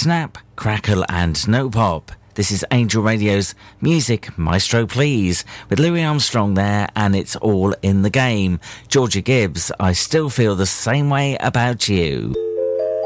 Snap, Crackle and No Pop. This is Angel Radio's Music Maestro Please, with Louis Armstrong there, and It's All in the Game. Georgia Gibbs, I Still Feel the Same Way About You.